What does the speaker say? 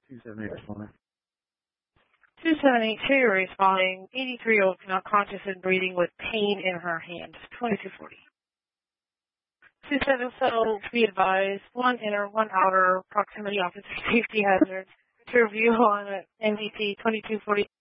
278 responding. 278, you're responding. 83-year-old not conscious and breathing with pain in her hand. 2240. 270, be advised. 1 inner, 1 outer proximity officer safety hazard. To review on MVP 2240.